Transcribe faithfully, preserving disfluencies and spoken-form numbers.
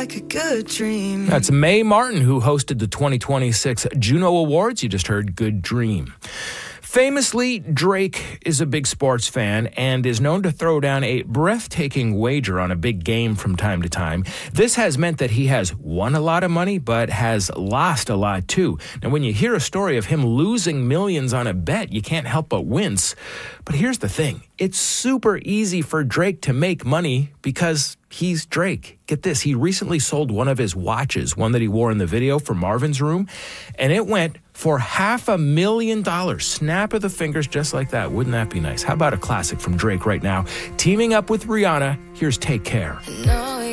like a good dream. That's Mae Martin, who hosted the twenty twenty-six Juno Awards. You just heard Good Dream. Famously, Drake is a big sports fan and is known to throw down a breathtaking wager on a big game from time to time. This has meant that he has won a lot of money, but has lost a lot too. Now, when you hear a story of him losing millions on a bet, you can't help but wince. But here's the thing. It's super easy for Drake to make money because he's Drake. Get this, he recently sold one of his watches, one that he wore in the video for Marvin's Room, and it went for half a million dollars. Snap of the fingers just like that. Wouldn't that be nice? How about a classic from Drake right now? Teaming up with Rihanna, here's Take Care. No.